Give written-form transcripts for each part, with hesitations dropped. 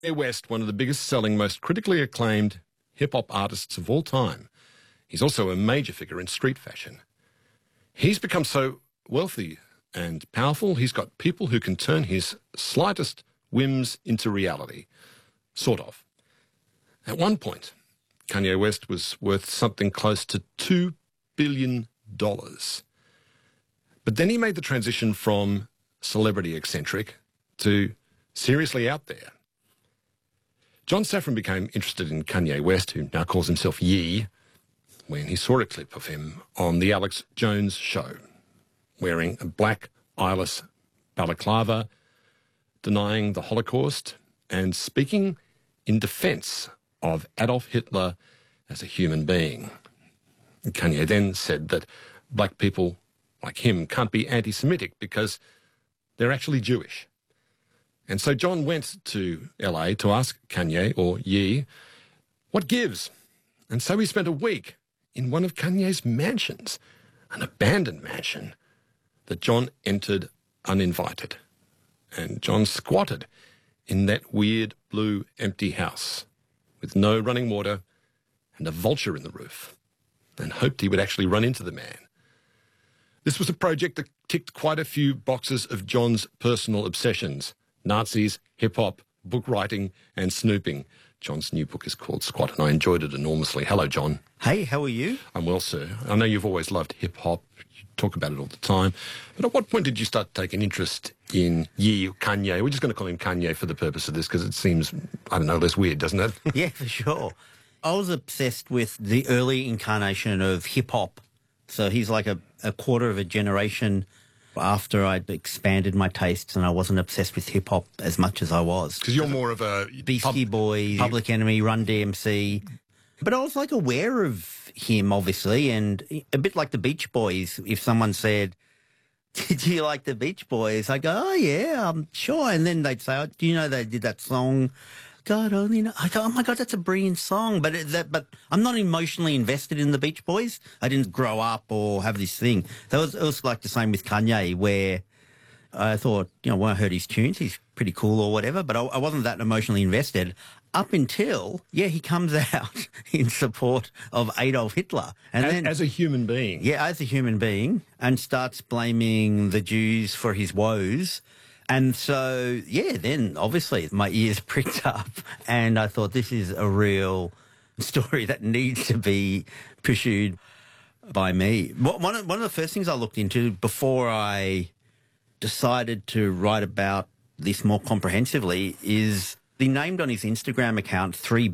Kanye West, one of the biggest selling, most critically acclaimed hip-hop artists of all time. He's also a major figure in street fashion. He's become so wealthy and powerful, he's got people who can turn his slightest whims into reality. Sort of. At one point, Kanye West was worth something close to $2 billion. But then he made the transition from celebrity eccentric to seriously out there. John Safran became interested in Kanye West, who now calls himself Ye, when he saw a clip of him on the Alex Jones show, wearing a black eyeless balaclava, denying the Holocaust, and speaking in defence of Adolf Hitler as a human being. Kanye then said that black people like him can't be anti-Semitic because they're actually Jewish. And so John went to LA to ask Kanye, or Ye, what gives? And so he spent a week in one of Kanye's mansions, an abandoned mansion that John entered uninvited. And John squatted in that weird blue empty house with no running water and a vulture in the roof, and hoped he would actually run into the man. This was a project that ticked quite a few boxes of John's personal obsessions: Nazis, hip-hop, book writing, and snooping. John's new book is called Squat, and I enjoyed it enormously. Hello, John. Hey, how are you? I'm well, sir. I know you've always loved hip-hop. You talk about it all the time. But at what point did you start taking interest in Ye, Kanye? We're just going to call him Kanye for the purpose of this because it seems, I don't know, less weird, doesn't it? Yeah, for sure. I was obsessed with the early incarnation of hip-hop. So he's like a quarter of a generation after I'd expanded my tastes and I wasn't obsessed with hip-hop as much as I was. Because you're more of a... Beastie Boys, Public Enemy, Run DMC. But I was like aware of him, obviously, and a bit like the Beach Boys. If someone said, "Did you like the Beach Boys?" I go, "Oh, yeah, I'm sure." And then they'd say, "Oh, do you know they did that song, God Only Knows?" I go, "Oh, my God, that's a brilliant song." But I'm not emotionally invested in the Beach Boys. I didn't grow up or have this thing. It was like the same with Kanye, where I thought, when I heard his tunes, he's pretty cool or whatever, but I wasn't that emotionally invested up until, he comes out in support of Adolf Hitler. And then, as a human being. Yeah, as a human being, and starts blaming the Jews for his woes. And so, then obviously my ears pricked up and I thought this is a real story that needs to be pursued by me. One of the first things I looked into before I decided to write about this more comprehensively is he named on his Instagram account three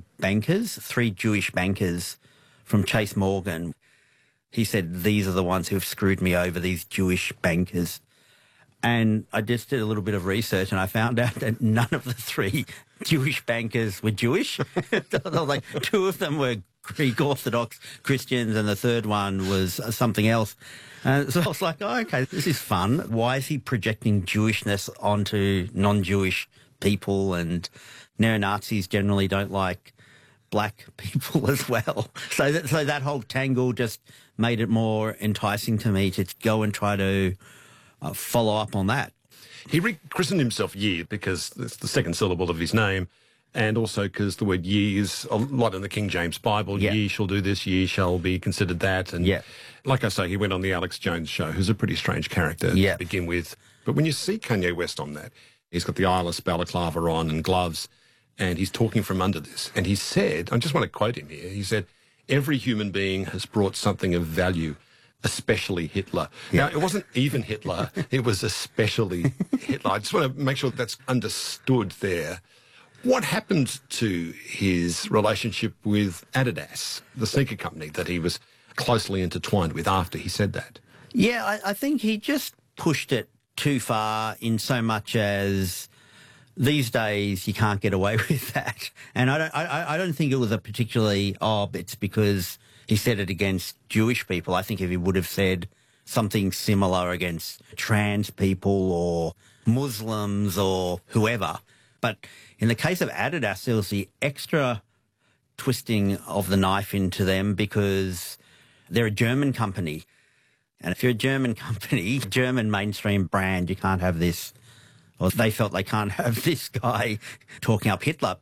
Jewish bankers from Chase Morgan. He said, "These are the ones who have screwed me over, these Jewish bankers." And I just did a little bit of research and I found out that none of the three Jewish bankers were Jewish. Like two of them were Greek Orthodox Christians and the third one was something else. So I was like, oh, okay, this is fun. Why is he projecting Jewishness onto non-Jewish people? And neo-Nazis generally don't like black people as well. So that whole tangle just made it more enticing to me to go and try to follow up on that. He rechristened himself Ye because it's the second syllable of his name, and also because the word ye is a lot in the King James Bible. Yeah. Ye shall do this, ye shall be considered that. And like I say, he went on the Alex Jones show, who's a pretty strange character to begin with. But when you see Kanye West on that, he's got the eyeless balaclava on and gloves, and he's talking from under this. And he said, I just want to quote him here, he said, "Every human being has brought something of value, especially Hitler." Now, it wasn't even Hitler, it was especially Hitler. I just want to make sure that's understood there. What happened to his relationship with Adidas, the sneaker company that he was closely intertwined with after he said that? Yeah, I think he just pushed it too far in so much as these days you can't get away with that. And I don't think it was a particularly, it's because he said it against Jewish people. I think if he would have said something similar against trans people or Muslims or whoever. But in the case of Adidas, there was the extra twisting of the knife into them because they're a German company. And if you're a German company, German mainstream brand, you can't have this. Or they felt they can't have this guy talking up Hitler.